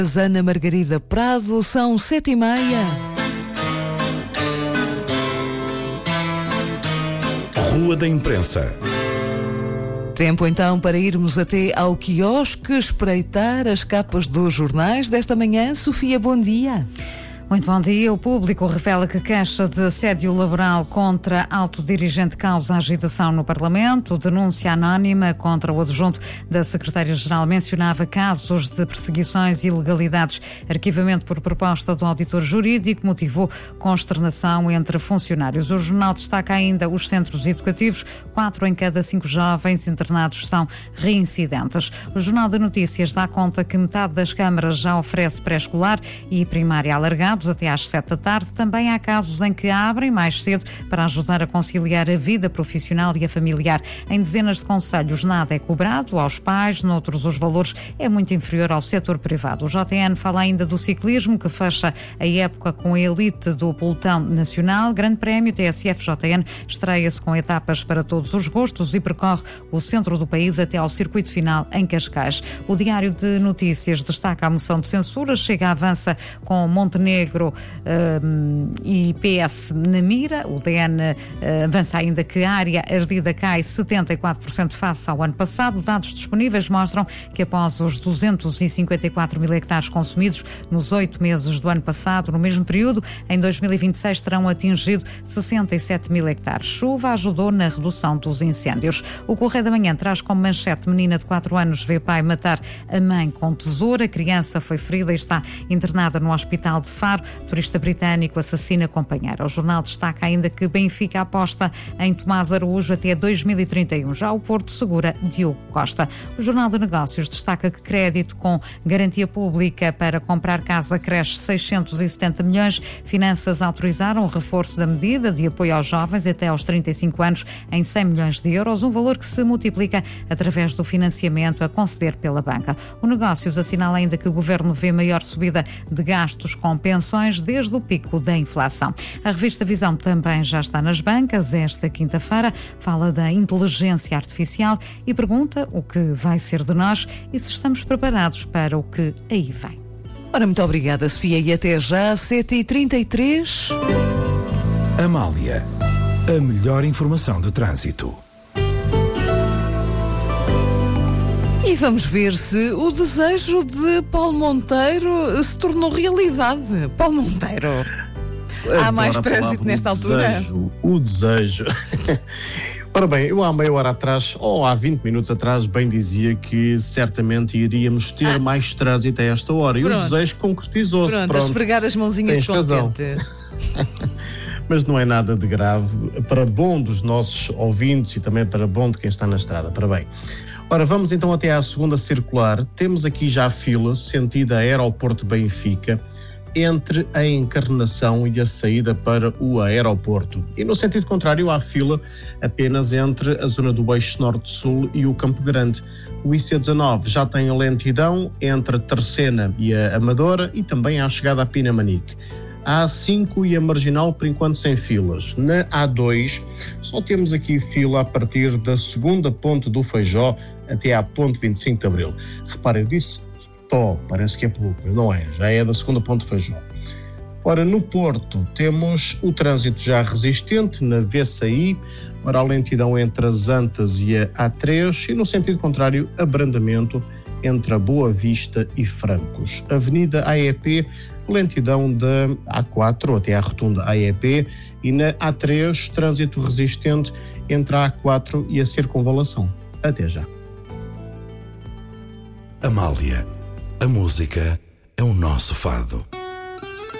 Ana Margarida Prazo, são 7h30. Rua da Imprensa. Tempo então para irmos até ao quiosque espreitar as capas dos jornais desta manhã. Sofia, bom dia. Muito bom dia. O Público revela que queixa de assédio laboral contra alto dirigente causa agitação no Parlamento. Denúncia anónima contra o adjunto da Secretária-Geral mencionava casos de perseguições e ilegalidades. Arquivamento por proposta do auditor jurídico motivou consternação entre funcionários. O jornal destaca ainda os centros educativos. 4 em cada 5 jovens internados são reincidentes. O Jornal de Notícias dá conta que metade das câmaras já oferece pré-escolar e primária alargado até às 7 da tarde. Também há casos em que abrem mais cedo para ajudar a conciliar a vida profissional e a familiar. Em dezenas de concelhos nada é cobrado aos pais, noutros os valores é muito inferior ao setor privado. O JN fala ainda do ciclismo, que fecha a época com a elite do pelotão nacional. Grande Prémio TSF-JN estreia-se com etapas para todos os gostos e percorre o centro do país até ao circuito final em Cascais. O Diário de Notícias destaca a moção de censura, avança com Montenegro e PS na mira. O DN avança ainda que a área ardida cai 74% face ao ano passado. Dados disponíveis mostram que após os 254 mil hectares consumidos nos 8 meses do ano passado, no mesmo período, em 2026 terão atingido 67 mil hectares. Chuva ajudou na redução dos incêndios. O Correio da Manhã traz como manchete: menina de 4 anos vê pai matar a mãe com tesoura. A criança foi ferida e está internada no hospital de Faro. Turista britânico assassina companheira. O jornal destaca ainda que Benfica aposta em Tomás Araújo até 2031. Já o Porto segura Diogo Costa. O Jornal de Negócios destaca que crédito com garantia pública para comprar casa cresce 670 milhões. Finanças autorizaram o reforço da medida de apoio aos jovens até aos 35 anos em 100 milhões de euros, um valor que se multiplica através do financiamento a conceder pela banca. O Negócios assinala ainda que o Governo vê maior subida de gastos com pensões desde o pico da inflação. A revista Visão também já está nas bancas. Esta quinta-feira fala da inteligência artificial e pergunta o que vai ser de nós e se estamos preparados para o que aí vem. Ora, muito obrigada, Sofia, e até já, 7h33. Amália, a melhor informação de trânsito. E vamos ver se o desejo de Paulo Monteiro se tornou realidade. Paulo Monteiro, há mais trânsito nesta altura? O desejo. Ora bem, eu há meia hora atrás, ou há 20 minutos atrás, bem dizia que certamente iríamos ter mais trânsito a esta hora. E o desejo concretizou-se. Pronto, a esfregar as mãozinhas de contente. Mas não é nada de grave, para bom dos nossos ouvintes e também para bom de quem está na estrada. Para bem. Ora, vamos então até à segunda circular. Temos aqui já fila sentido aeroporto Benfica, entre a Encarnação e a saída para o aeroporto. E no sentido contrário, há fila apenas entre a zona do eixo norte-sul e o Campo Grande. O IC19 já tem a lentidão entre a Terceira e a Amadora e também à chegada a Pinamanique. A A5 e a Marginal, por enquanto, sem filas. Na A2, só temos aqui fila a partir da segunda ponte do Feijó até à ponte 25 de Abril. Reparem, eu disse parece que é pouco, não é? Já é da segunda ponte do Feijó. Ora, no Porto, temos o trânsito já resistente na VCI, ora a lentidão entre as Antas e a A3 e, no sentido contrário, abrandamento entre a Boa Vista e Francos. Avenida AEP, lentidão da A4 até à rotunda AEP e na A3, trânsito resistente entre a A4 e a Circunvalação. Até já. Amália, a música é o nosso fado.